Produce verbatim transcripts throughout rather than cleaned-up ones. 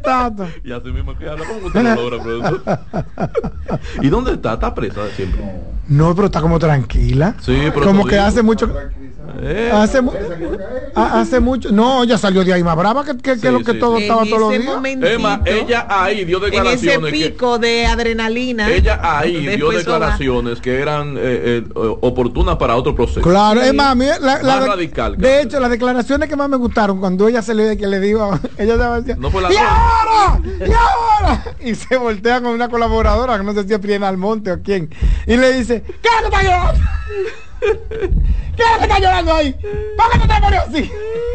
Tata. Y así mismo que habla, ¿cómo usted lo logra, profesor? ¿Y dónde está? ¿Está presa siempre? No, pero está como tranquila. Sí, pero como que digo. hace mucho. Eh, hace, mu hace mucho. No, ella salió de ahí más brava que, que, sí, que lo que sí, todo sí. estaba en todos los días. Momentito, Emma, ella ahí dio declaraciones. En ese pico que, de adrenalina. Ella ahí dio declaraciones que eran eh, eh, oportunas para otro proceso. Claro, sí. Es más, la, la, más la, radical. De hecho, las declaraciones que más me gustaron cuando ella se le, que le dijo, ella estaba diciendo, no fue la ¡y ahora! ¡y ahora! Y se voltea con una colaboradora, que no sé si es Priena Almonte o quién, y le dice, ¿qué es lo que está llorando? ¿Qué es lo que está llorando ahí? ¿Por qué te te pones así?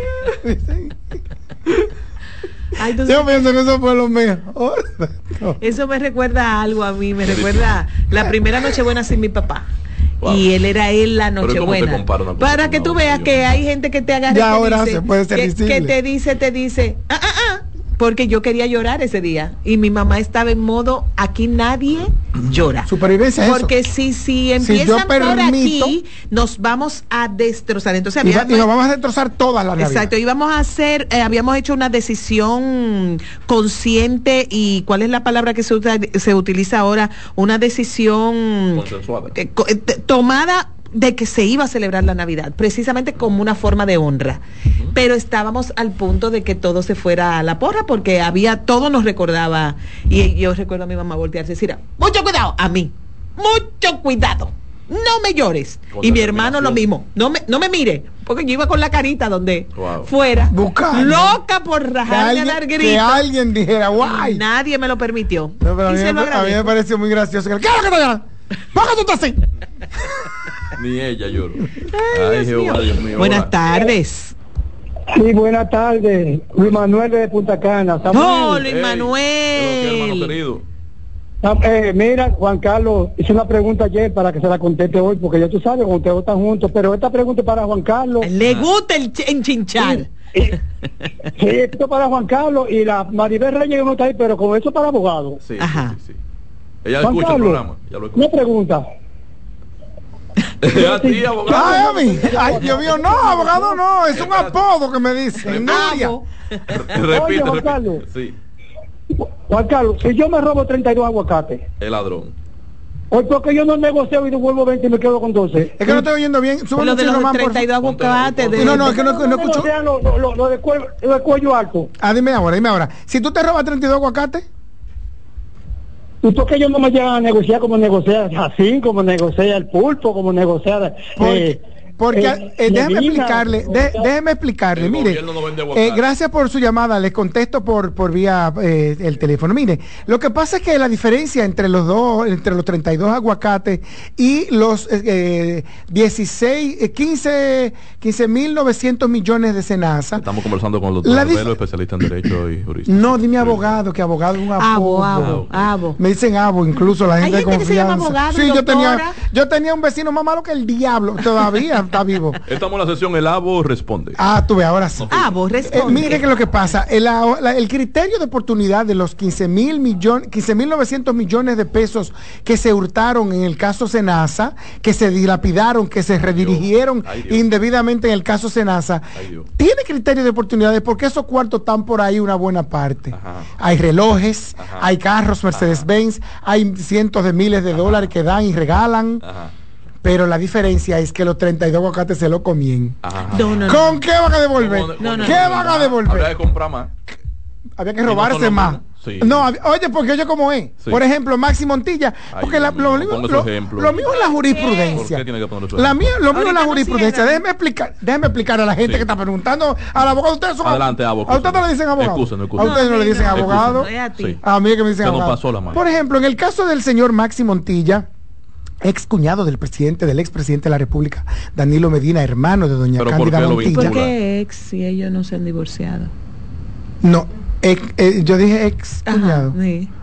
Ay, yo pienso que eso fue lo mejor. Eso me recuerda a algo a mí, me recuerda la primera Nochebuena sin mi papá. Wow. Y él era él la Nochebuena. Para que tú veas que hay gente que te agarra ya ahora dice, se puede ser que, que te dice, te dice, ah, ah, ah, porque yo quería llorar ese día y mi mamá estaba en modo aquí nadie llora. Supervivencia. Porque eso. si si empiezan si por aquí nos vamos a destrozar. Entonces y, va, y nos vamos a destrozar todas las navidades. Exacto. Íbamos a hacer, eh, habíamos hecho una decisión consciente y ¿cuál es la palabra que se, se utiliza ahora? Una decisión consensuada, eh, tomada de que se iba a celebrar la Navidad, precisamente como una forma de honra. Uh-huh. Pero estábamos al punto de que todo se fuera a la porra, porque había, todo nos recordaba, y yo recuerdo a mi mamá voltearse y decir, mucho cuidado, a mí, mucho cuidado, no me llores. Con y mi hermano lo mismo, no me, no me mire, porque yo iba con la carita donde wow. fuera, buscando, loca por rajarme a dar gritos. Que alguien dijera, guay. Nadie me lo permitió. No, pero a, mí me, a mí me pareció muy gracioso. ¿Qué es lo que te llamas? ¿Por qué tú estás así? Ni ella lloró. Ay, Ay Dios, Jehová, mío. Dios mío. Buenas tardes. Sí, buenas tardes. Luis Manuel de Punta Cana. No, Luis hey, Manuel. Eh, mira, Juan Carlos, hice una pregunta ayer para que se la conteste hoy, porque ya tú sabes, cuando ustedes están juntos, pero esta pregunta es para Juan Carlos. Le gusta el ch enchinchar. Sí, sí, esto para Juan Carlos y la Maribel Reyes no está ahí, pero con eso para abogado. Sí, Ajá. sí, sí, sí. Ella Juan escucha Carlos, el programa. Ya lo escucha. Una pregunta. A ti, abogado. Ay, a mí. Ay, Dios mío, no, abogado no, es un apodo que me dicen. Oye, Juan Carlos. Sí. Juan Carlos, si yo me robo treinta y dos aguacates. El ladrón. Hoy porque yo no negocio y devuelvo veinte y me quedo con doce. Es que no estoy oyendo bien. Sube lo de los treinta y dos aguacates. De... No, no, es que no, no, no escucho. Lo, lo, lo, lo, de cuello, lo de cuello alto. Ah, dime ahora, dime ahora. Si tú te robas treinta y dos aguacates. ¿Y por qué ellos no me llegan a negociar como negocia así, como negocia el pulpo, como negocia... Eh, Porque, eh, eh, déjeme explicarle, de, déjeme explicarle, el mire, no eh, gracias por su llamada, les contesto por por vía eh, el teléfono. Mire, lo que pasa es que la diferencia entre los dos, entre los treinta y dos aguacates y los eh, dieciséis, quince mil novecientos millones de Senasa. Estamos conversando con los doctor Arbelo, especialista en Derecho y Jurista. No, dime abogado, que abogado es un apodo. Abo, abo, abo. Me dicen abo, incluso la gente de confianza. Que se llama abogado, sí, yo tenía, yo tenía un vecino más malo que el diablo, todavía. Está vivo. Estamos en la sesión El Abo Responde. Ah, tú ves, ahora sí. Abo Responde. Eh, mire que lo que pasa, el, la, el criterio de oportunidad de los quince mil millones, quince mil novecientos millones de pesos que se hurtaron en el caso Senasa, que se dilapidaron, que se redirigieron Ay, indebidamente en el caso Senasa, Ay, tiene criterio de oportunidades porque esos cuartos están por ahí una buena parte. Ajá. Hay relojes, Ajá. hay carros Mercedes-Benz, hay cientos de miles de Ajá. dólares que dan y regalan. Ajá. Pero la diferencia es que los treinta y dos aguacates se lo comían. No, no, ¿Con no. qué van a devolver? No, no, ¿Qué no, van no, a devolver? Había que comprar más. Había que robarse no más. Sí. No, oye, porque yo como es. Sí. Por ejemplo, Maxi Montilla. Porque Ay, la, lo, mío, lo, lo, lo mío es la jurisprudencia. ¿Por qué tiene que poner su la mía, lo mío es la jurisprudencia. Déjeme explicar, déjeme explicar a la gente sí. que está preguntando al abogado. Ustedes son Adelante, abogado. A ustedes no le dicen abogado. Excusen, excusen. A ustedes no le dicen abogado. Sí. A mí que me dicen se abogado. Nos pasó la mano. Por ejemplo, en el caso del señor Maxi Montilla, ex cuñado del presidente, del expresidente de la República, Danilo Medina, hermano de doña ¿Pero Cándida por qué Montilla. ¿Por qué ex si ellos no se han divorciado? No, ex, eh, yo dije ex Ajá, cuñado. Sí.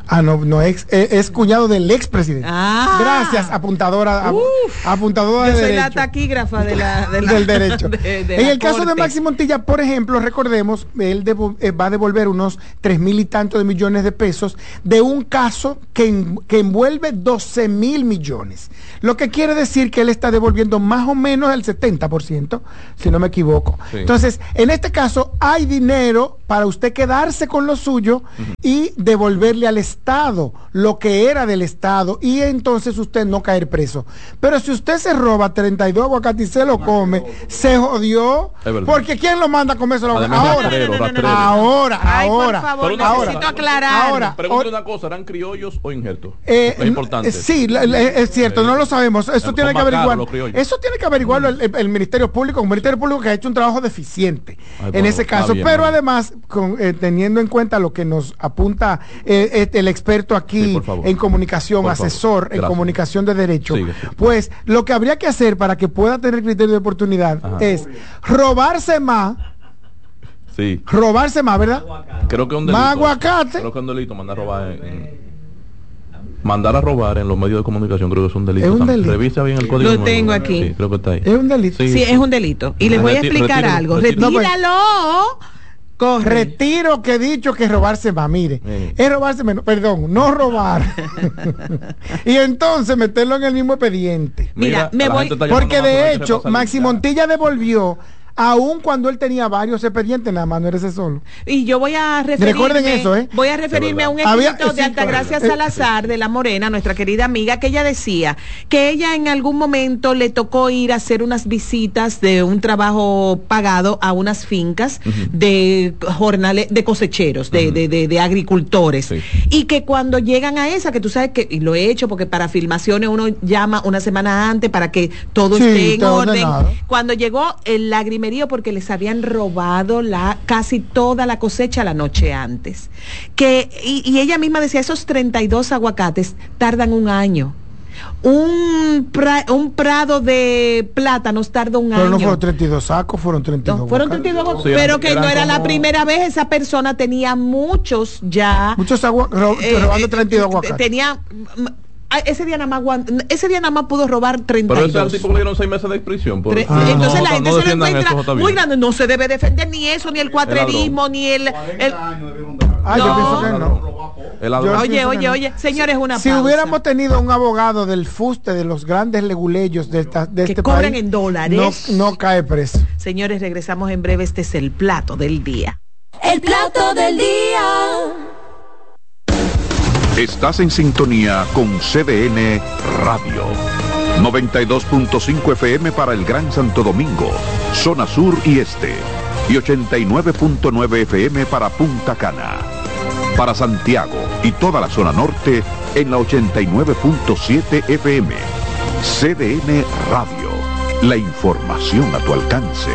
Ah, no, no es, es, es cuñado del expresidente. Ah. Gracias, apuntadora, Uf, apuntadora yo de soy derecho. la taquígrafa de la, de la del derecho. de- de en la el caso corte. de Maxi Montilla, por ejemplo, recordemos, él devo- eh, va a devolver unos tres mil y tantos de millones de pesos de un caso que, en- que envuelve doce mil millones. Lo que quiere decir que él está devolviendo más o menos el setenta por ciento, si no me equivoco. Sí. Entonces, en este caso, hay dinero para usted quedarse con lo suyo uh-huh. y devolverle al Estado lo que era del Estado, y entonces usted no caer preso. Pero si usted se roba treinta y dos aguacates y se lo come, se jodió, porque ¿quién lo manda a comer esos aguacates? Ahora, rastrero, no, no, no, rastrero. ahora, Ay, ahora, por favor, ahora, necesito aclarar. Ahora, pregunto una cosa, ¿eran criollos o injertos? Eh, es importante. Eh, sí, la, la, es cierto, eh, no lo sabemos. Eso son tiene que más caros averiguar. los criollos. Eso tiene que averiguarlo el, el, el Ministerio Público, un Ministerio Público que ha hecho un trabajo deficiente Ay, en bueno, ese caso. bien, pero bien. además, con, eh, teniendo en cuenta lo que nos apunta eh, este, el experto aquí Sí, en comunicación, por asesor favor. en Gracias. comunicación de derecho, Sigue, sí. pues lo que habría que hacer para que pueda tener criterio de oportunidad Ajá. es robarse más, Sí. robarse más, ¿verdad? Creo que es un delito. Más aguacate. Creo que es un delito mandar a robar en, en- mandar a robar en los medios de comunicación, creo que es un delito. Es un también. delito. Revisa bien el código. Lo nuevo. tengo aquí. Sí, creo que está ahí. Es un delito. Sí, es un delito. Y les voy a Reti- explicar retiro- algo. retiro- Retíralo. Corre. Retiro que he dicho que robarse más, mire, Sí. es robarse menos, perdón, no robar. Y entonces meterlo en el mismo expediente. Mira, me la voy- gente está llamando Porque más, pero hay de que hecho, repasar Maxi ya. Montilla devolvió, aun cuando él tenía varios expedientes, nada más no era ese solo. Y yo voy a referirme, Recuerden eso, ¿eh? voy a referirme a un escrito Había- de sí, Altagracia claro. Salazar de La Morena, nuestra querida amiga, que ella decía que ella en algún momento le tocó ir a hacer unas visitas de un trabajo pagado a unas fincas Ujú. de jornales, de cosecheros, de, Ujú. de, de, de agricultores. Sí. Y que cuando llegan a esa, que tú sabes que, y lo he hecho porque para filmaciones uno llama una semana antes para que todo Sí, esté en todo orden. ordenado. Cuando llegó el lagrimerío porque les habían robado la casi toda la cosecha la noche antes. Que, y, y ella misma decía, esos treinta y dos aguacates tardan un año. Un, pra- un prado de plátanos tarda un Pero año. no fueron treinta y dos sacos, fueron treinta y dos. No, fueron aguacates. treinta y dos, Sí, pero que eran no era la como- primera vez. Esa persona tenía muchos ya. Muchos agua, ro- eh, robando eh, treinta y dos aguacates. Tenía. mm, ah, Ese día nada más aguant- ese día nada más pudo robar treinta Pero y ese al dos. tipo le dieron seis meses de prisión. Por Tre- eso. Ah, Entonces no, la no gente se lo defiendan encuentra eso, está bien. muy grande. No se debe defender ni eso, ni el cuatrerismo, ni el. el- Ah, yo No. pienso que no. El ladrón. Yo oye, pienso que oye, no. oye, señores, una Si pausa. hubiéramos tenido un abogado del fuste de los grandes leguleyos de, esta, de Que este cobran país, en dólares. no, no cae preso. Señores, regresamos en breve. Este es el plato del día. El plato del día. Estás en sintonía con C D N Radio. noventa y dos punto cinco F M para el Gran Santo Domingo, zona sur y este. Y ochenta y nueve punto nueve F M para Punta Cana. Para Santiago y toda la zona norte en la ochenta y nueve punto siete F M. C D N Radio. La información a tu alcance.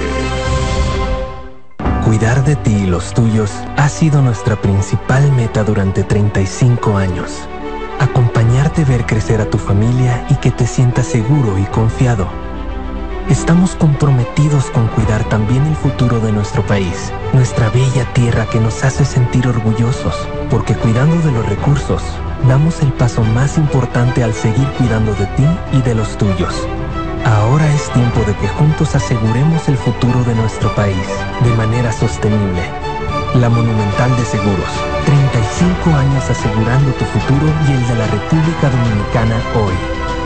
Cuidar de ti y los tuyos ha sido nuestra principal meta durante treinta y cinco años. Acompañarte, ver crecer a tu familia y que te sientas seguro y confiado. Estamos comprometidos con cuidar también el futuro de nuestro país, nuestra bella tierra que nos hace sentir orgullosos, porque cuidando de los recursos, damos el paso más importante al seguir cuidando de ti y de los tuyos. Ahora es tiempo de que juntos aseguremos el futuro de nuestro país de manera sostenible. La Monumental de Seguros, treinta y cinco años asegurando tu futuro y el de la República Dominicana hoy.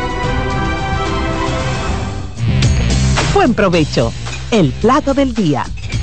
Buen provecho. El plato del día.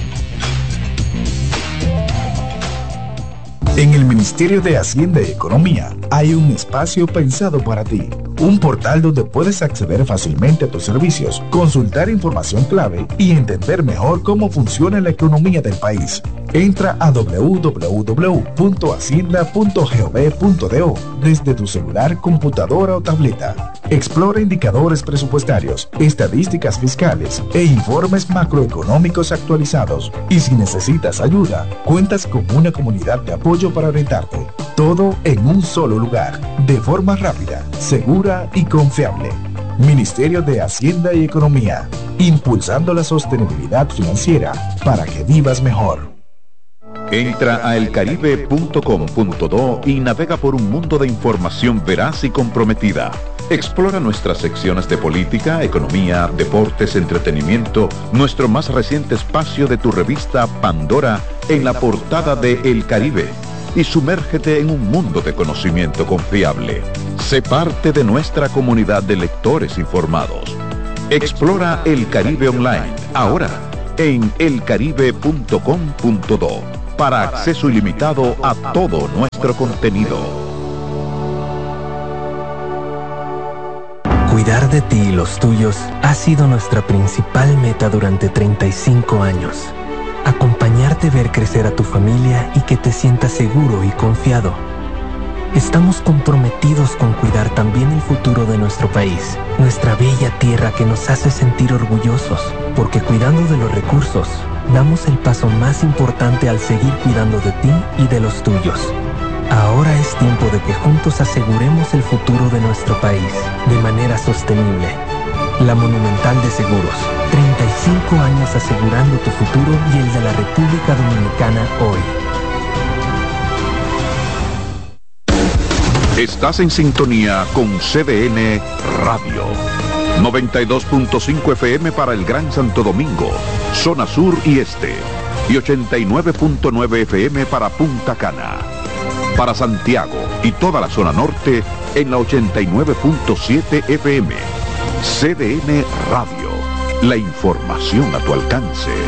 En el Ministerio de Hacienda y Economía hay un espacio pensado para ti. Un portal donde puedes acceder fácilmente a tus servicios, consultar información clave y entender mejor cómo funciona la economía del país. Entra a doble u doble u doble u punto hacienda punto gov punto do desde tu celular, computadora o tableta. Explora indicadores presupuestarios, estadísticas fiscales e informes macroeconómicos actualizados. Y si necesitas ayuda, cuentas con una comunidad de apoyo para orientarte. Todo en un solo lugar, de forma rápida, segura y confiable. Ministerio de Hacienda y Economía, impulsando la sostenibilidad financiera para que vivas mejor. Entra a elcaribe punto com punto do y navega por un mundo de información veraz y comprometida. Explora nuestras secciones de política, economía, deportes, entretenimiento, nuestro más reciente espacio de tu revista Pandora en la portada de El Caribe y sumérgete en un mundo de conocimiento confiable. Sé parte de nuestra comunidad de lectores informados. Explora El Caribe Online, ahora en elcaribe punto com punto do, para acceso ilimitado a todo nuestro contenido. Cuidar de ti y los tuyos ha sido nuestra principal meta durante treinta y cinco años. Acompañarte, ver crecer a tu familia y que te sientas seguro y confiado. Estamos comprometidos con cuidar también el futuro de nuestro país, nuestra bella tierra que nos hace sentir orgullosos, porque cuidando de los recursos, damos el paso más importante al seguir cuidando de ti y de los tuyos. Ahora es tiempo de que juntos aseguremos el futuro de nuestro país de manera sostenible. La Monumental de Seguros, treinta y cinco años asegurando tu futuro y el de la República Dominicana hoy. Estás en sintonía con C D N Radio. noventa y dos punto cinco F M para el Gran Santo Domingo, zona sur y este. Y ochenta y nueve punto nueve F M para Punta Cana. Para Santiago y toda la zona norte en la ochenta y nueve punto siete F M. C D N Radio. La información a tu alcance.